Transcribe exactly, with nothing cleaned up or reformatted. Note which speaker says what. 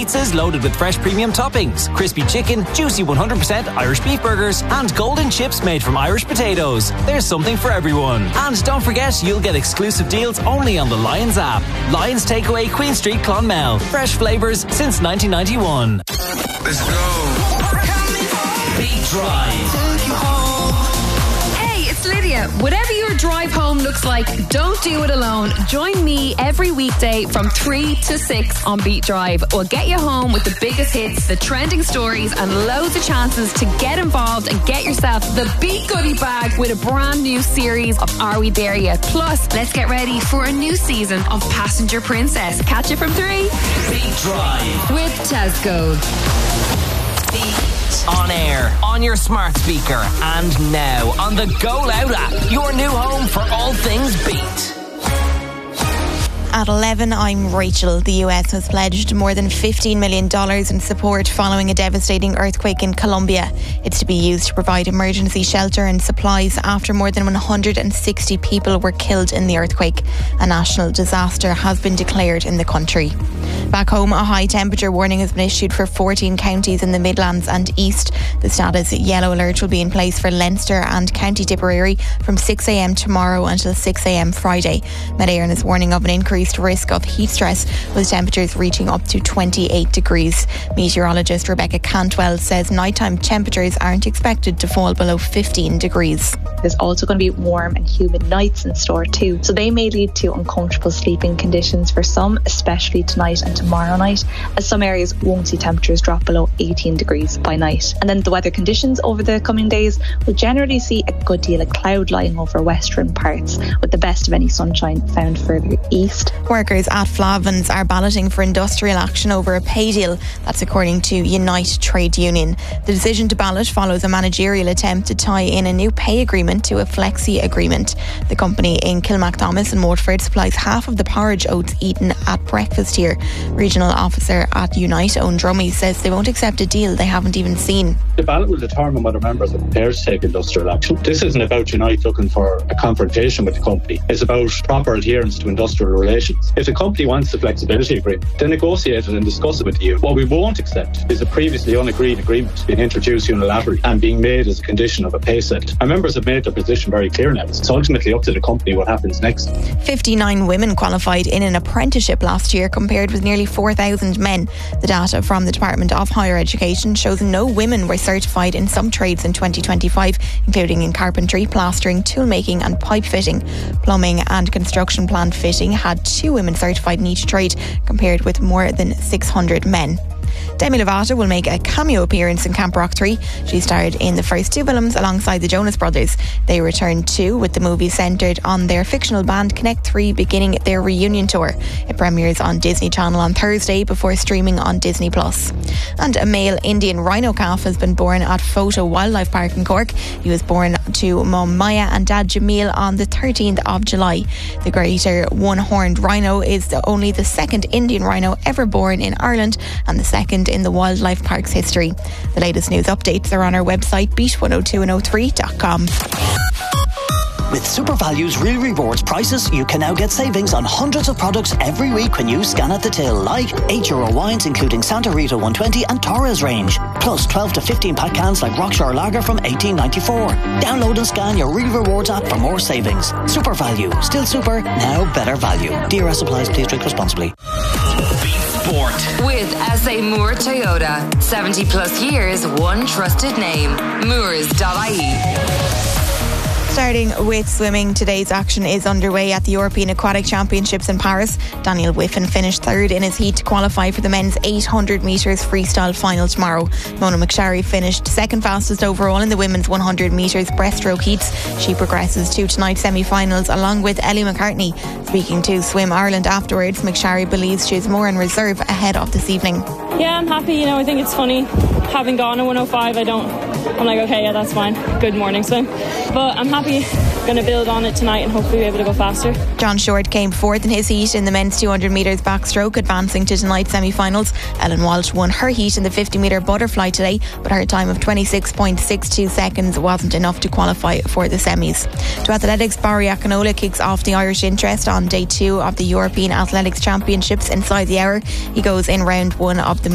Speaker 1: pizzas loaded with fresh premium toppings, crispy chicken, juicy one hundred percent Irish beef burgers, and golden chips made from Irish potatoes. There's something for everyone. And don't forget, you'll get exclusive deals only on the Lions app. Lions Takeaway, Queen Street, Clonmel. Fresh flavours since nineteen ninety-one.
Speaker 2: Let's go.
Speaker 1: Beat Drive.
Speaker 3: Hey, it's Lydia. Whatever your drive home looks like, don't do it alone. Join me every weekday from three to six on Beat Drive. We'll get you home with the biggest hits, the trending stories, and loads of chances to get involved and get yourself the Beat Goodie Bag with a brand new series of Are We There Yet? Plus, let's get ready for a new season of Passenger Princess. Catch it from three.
Speaker 1: Beat Drive
Speaker 3: with Tesco.
Speaker 1: Beat on air, on your smart speaker, and now on the Go Loud app, your new home for all things Beat.
Speaker 4: At eleven, I'm Rachel. The U S has pledged more than fifteen million dollars in support following a devastating earthquake in Colombia. It's to be used to provide emergency shelter and supplies after more than one hundred sixty people were killed in the earthquake. A national disaster has been declared in the country. Back home, a high temperature warning has been issued for fourteen counties in the Midlands and East. The status yellow alert will be in place for Leinster and County Tipperary from six a.m. tomorrow until six a.m. Friday. Met Éireann is warning of an increased risk of heat stress, with temperatures reaching up to twenty-eight degrees. Meteorologist Rebecca Cantwell says nighttime temperatures aren't expected to fall below fifteen degrees.
Speaker 5: There's also going to be warm and humid nights in store too, so they may lead to uncomfortable sleeping conditions for some, especially tonight and tomorrow night, as some areas won't see temperatures drop below eighteen degrees by night. And then the weather conditions over the coming days will generally see a good deal of cloud lying over western parts, with the best of any sunshine found further east.
Speaker 4: Workers at Flavins are balloting for industrial action over a pay deal. That's according to Unite Trade Union. The decision to ballot follows a managerial attempt to tie in a new pay agreement to a flexi agreement. The company in Kilmacthomas and Waterford supplies half of the porridge oats eaten at breakfast here. Regional officer at Unite, Owen Drummy, says they won't accept a deal they haven't even seen.
Speaker 6: The ballot will determine whether members are prepared to take industrial action. This isn't about Unite looking for a confrontation with the company. It's about proper adherence to industrial relations. If the company wants the flexibility agreement, then negotiate it and discuss it with you. What we won't accept is a previously unagreed agreement being introduced unilaterally and being made as a condition of a pay set. Our members have made their position very clear now. It's ultimately up to the company what happens next.
Speaker 4: fifty-nine women qualified in an apprenticeship last year, compared with nearly four thousand men. The data from the Department of Higher Education shows no women were certified in some trades in twenty twenty-five, including in carpentry, plastering, toolmaking and pipe fitting. Plumbing and construction plant fitting had two women certified in each trade, compared with more than six hundred men. Demi Lovato will make a cameo appearance in Camp Rock three. She starred in the first two films alongside the Jonas Brothers. They return too, with the movie centred on their fictional band Connect three beginning their reunion tour. It premieres on Disney Channel on Thursday before streaming on Disney Plus. And a male Indian rhino calf has been born at Photo Wildlife Park in Cork. He was born to mum Maya and dad Jamil on the thirteenth of July. The greater one-horned rhino is the, only the second Indian rhino ever born in Ireland and the second in the wildlife park's history. The latest news updates are on our website beat one oh two and oh three dot com.
Speaker 7: With SuperValue's Real Rewards prices, you can now get savings on hundreds of products every week when you scan at the till, like eight euro wines including Santa Rita one twenty and Torres range, plus twelve to fifteen pack cans like Rockshore Lager from eighteen ninety-four. Download and scan your Real Rewards app for more savings. SuperValue, still super, now better value. D R S applies, please drink responsibly.
Speaker 8: Sport. With S A Moore Toyota. seventy plus years, one trusted name. Moores dot I E.
Speaker 4: Starting with swimming, today's action is underway at the European Aquatic Championships in Paris. Daniel Whiffen finished third in his heat to qualify for the men's eight hundred metres freestyle final tomorrow. Mona McSharry finished second fastest overall in the women's one hundred metres breaststroke heats. She progresses to tonight's semi-finals along with Ellie McCartney. Speaking to Swim Ireland afterwards, McSharry believes she is more in reserve ahead of this evening.
Speaker 9: Yeah, I'm happy. You know, I think it's funny. Having gone a one oh five, I don't... I'm like, okay, yeah, that's fine. Good morning swim. But I'm happy. Going to build on it tonight and hopefully be able to go faster.
Speaker 4: John Short came fourth in his heat in the men's two hundred metres backstroke, advancing to tonight's semi-finals. Ellen Walsh won her heat in the fifty metre butterfly today, but her time of twenty-six point six two seconds wasn't enough to qualify for the semis. To athletics, Barry Akinola kicks off the Irish interest on day two of the European Athletics Championships inside the hour. He goes in round one of the